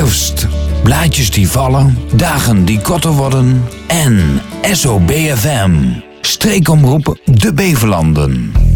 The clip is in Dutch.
Herfst, blaadjes die vallen, dagen die korter worden en SOBFM, streekomroep De Beverlanden.